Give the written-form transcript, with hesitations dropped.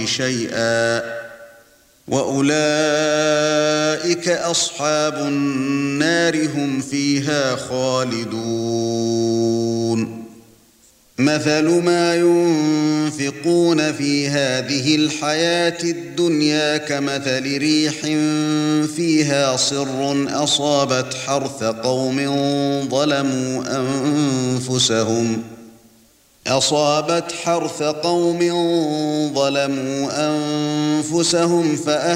الله شيئا وأولئك أصحاب النار هم فيها خالدون مثل ما ينفقون في هذه الحياة الدنيا كمثل ريح فيها صر أصابت حرث قوم ظلموا أنفسهم